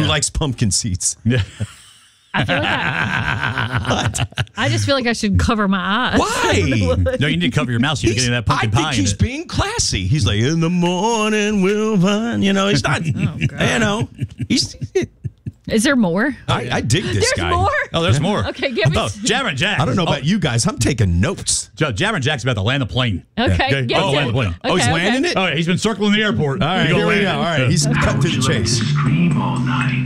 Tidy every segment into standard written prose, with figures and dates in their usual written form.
likes pumpkin seeds. Yeah. I feel like I just feel like I should cover my eyes. Why? No, you need to cover your mouth so you're getting that pumpkin pie. I think he's being classy. He's like, in the morning we'll find. He's not. He's. Is there more? I dig this guy. There's more? Oh, there's more. Okay, give me. Jabber and Jack. I don't know about you guys. I'm taking notes. Jabber and Jack's about to land the plane. Okay. Yeah. Yes, land the plane. He's landing it? Oh, yeah, he's been circling the airport. All right, here we go. All right, he's cut to the chase. Scream all night.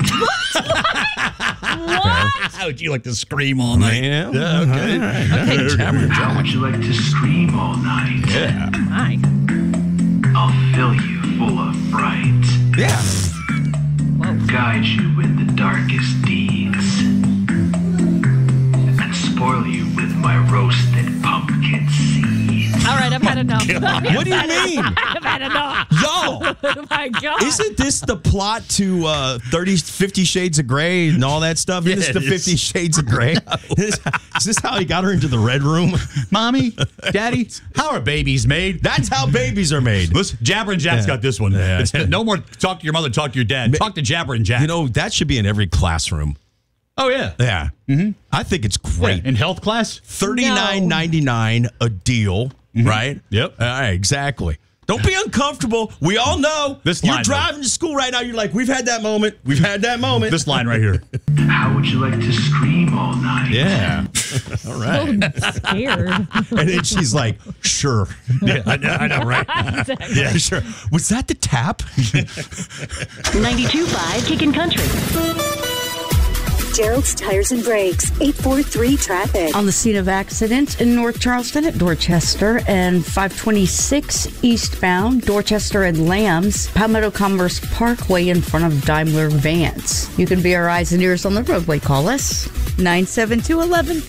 How would you like to scream all night? Yeah, okay. Okay, Jabber and How Jack. would you like to scream all night? Yeah. Hi. I'll fill you full of fright. Yeah. Guide you in the darkest deeds. And spoil you with my roasted pumpkin seeds. All right, I've had enough. What do you mean? I've had enough. Yo, Oh, my God. isn't this the plot to 50 Shades of Grey and all that stuff? Isn't this the 50 Shades of Grey? Is this how he got her into the red room? Mommy, Daddy, how are babies made? That's how babies are made. Listen, Jabber and Jack's got this one. Yeah. It's no more talk to your mother, talk to your dad. Talk to Jabber and Jack. That should be in every classroom. Oh, yeah. Yeah. I think it's great. In health class? $39.99 a deal, right? Yep. All right, exactly. Don't be uncomfortable. We all know. This You're line, driving to school right now. You're like, we've had that moment. We've had that moment. This line right here. How would you like to scream all night? Yeah. All right. I'm scared. And then she's like, sure. Yeah, I know, right? Exactly. Yeah, sure. Was that the tap? 92.5 Kickin' Country. Gerald's Tires and Brakes, 843 traffic. On the scene of accident in North Charleston at Dorchester and 526 eastbound, Dorchester and Lambs, Palmetto Commerce Parkway in front of Daimler Vance. You can be our eyes and ears on the roadway. Call us 972-1150.